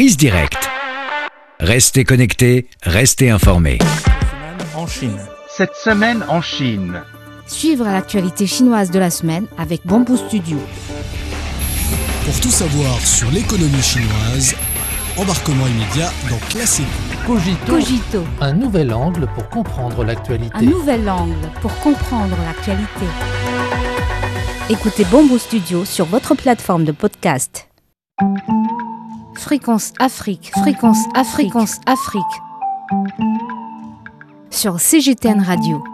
prise directe. Restez connectés, restez informés. Cette semaine en Chine. Suivre l'actualité chinoise de la semaine avec Bamboo Studio. Pour tout savoir sur l'économie chinoise, embarquement immédiat dans Classique. Cogito. Un nouvel angle pour comprendre l'actualité. Un nouvel angle pour comprendre l'actualité. Écoutez Bamboo Studio sur votre plateforme de podcast. Fréquence Afrique. Sur CGTN Radio.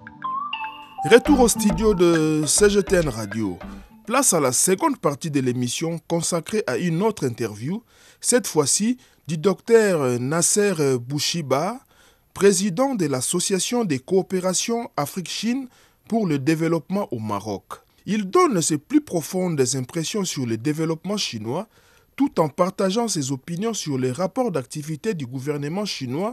Retour au studio de CGTN Radio. Place à la seconde partie de l'émission consacrée à une autre interview, cette fois-ci du docteur Nasser Bouchiba, président de l'Association des coopérations Afrique-Chine pour le développement au Maroc. Il donne ses plus profondes impressions sur le développement chinois, tout en partageant ses opinions sur les rapports d'activité du gouvernement chinois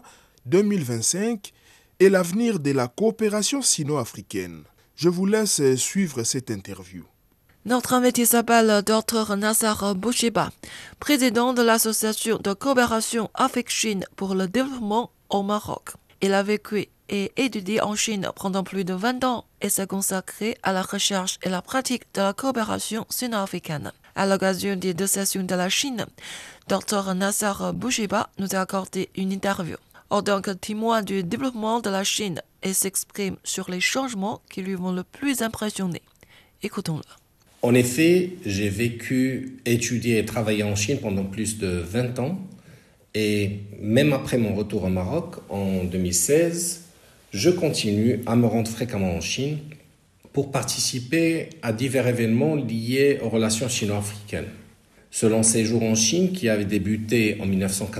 2025 et l'avenir de la coopération sino-africaine. Je vous laisse suivre cette interview. Notre invité s'appelle Dr Nasser Bouchiba, président de l'Association de coopération Afrique-Chine pour le développement au Maroc. Il a vécu et étudié en Chine pendant plus de 20 ans et s'est consacré à la recherche et la pratique de la coopération sino-africaine. À l'occasion des 2 sessions de la Chine, Dr Nasser Bouchiba nous a accordé une interview. En tant que témoin du développement de la Chine, il s'exprime sur les changements qui lui vont le plus impressionner. Écoutons-le. En effet, j'ai vécu, étudié et travaillé en Chine pendant plus de 20 ans. Et même après mon retour au Maroc en 2016, je continue à me rendre fréquemment en Chine pour participer à divers événements liés aux relations sino-africaines. Ce long séjour en Chine, qui avait débuté en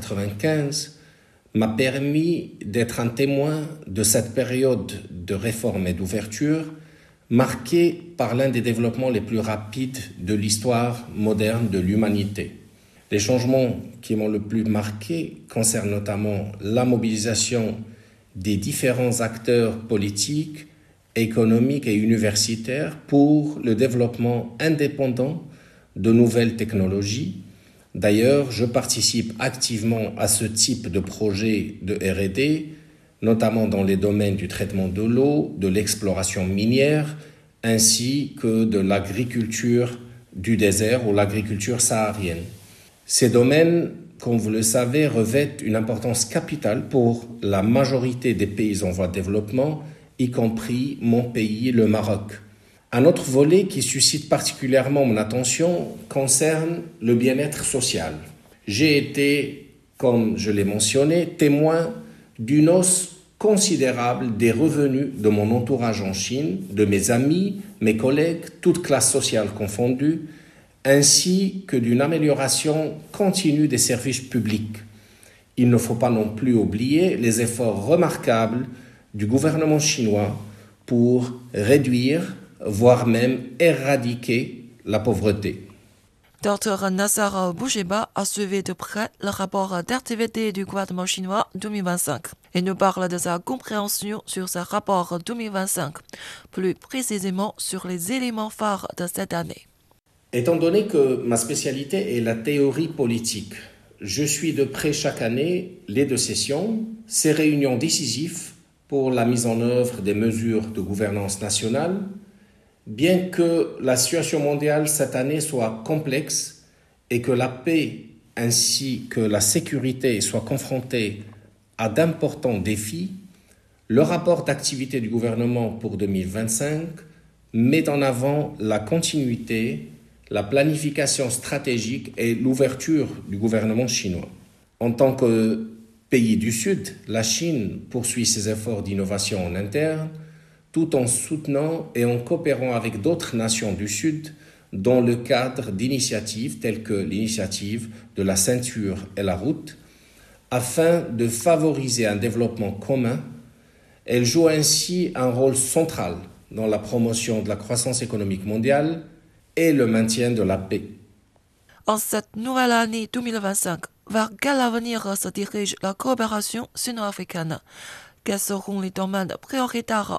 1995, m'a permis d'être un témoin de cette période de réforme et d'ouverture marquée par l'un des développements les plus rapides de l'histoire moderne de l'humanité. Les changements qui m'ont le plus marqué concernent notamment la mobilisation des différents acteurs politiques, économiques et universitaires pour le développement indépendant de nouvelles technologies. D'ailleurs, je participe activement à ce type de projet de R&D, notamment dans les domaines du traitement de l'eau, de l'exploration minière, ainsi que de l'agriculture du désert ou l'agriculture saharienne. Ces domaines, comme vous le savez, revêtent une importance capitale pour la majorité des pays en voie de développement, y compris mon pays, le Maroc. Un autre volet qui suscite particulièrement mon attention concerne le bien-être social. J'ai été, comme je l'ai mentionné, témoin d'une hausse considérable des revenus de mon entourage en Chine, de mes amis, mes collègues, toutes classes sociales confondues, ainsi que d'une amélioration continue des services publics. Il ne faut pas non plus oublier les efforts remarquables du gouvernement chinois pour réduire, voire même éradiquer la pauvreté. Dr Nasser Bouchiba a suivi de près le rapport d'activité du gouvernement chinois 2025 et nous parle de sa compréhension sur ce rapport 2025, plus précisément sur les éléments phares de cette année. Étant donné que ma spécialité est la théorie politique, je suis de près chaque année les 2 sessions, ces réunions décisives pour la mise en œuvre des mesures de gouvernance nationale. Bien que la situation mondiale cette année soit complexe et que la paix ainsi que la sécurité soient confrontées à d'importants défis, le rapport d'activité du gouvernement pour 2025 met en avant la continuité, la planification stratégique et l'ouverture du gouvernement chinois. En tant que pays du Sud, la Chine poursuit ses efforts d'innovation en interne, tout en soutenant et en coopérant avec d'autres nations du Sud dans le cadre d'initiatives telles que l'initiative de la ceinture et la route, afin de favoriser un développement commun. Elle joue ainsi un rôle central dans la promotion de la croissance économique mondiale et le maintien de la paix. En cette nouvelle année 2025, vers quel avenir se dirige la coopération sino-africaine? Quels seront les domaines prioritaires